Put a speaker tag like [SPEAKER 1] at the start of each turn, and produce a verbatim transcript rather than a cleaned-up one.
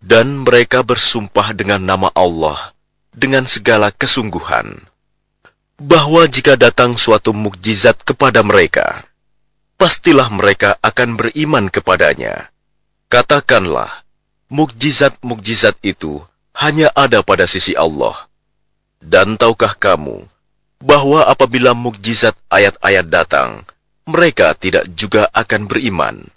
[SPEAKER 1] Dan mereka bersumpah dengan nama Allah dengan segala kesungguhan, bahwa jika datang suatu mukjizat kepada mereka, pastilah mereka akan beriman kepadanya. Katakanlah, mukjizat-mukjizat itu hanya ada pada sisi Allah. Dan tahukah kamu, bahwa apabila mukjizat ayat-ayat datang, mereka tidak juga akan beriman.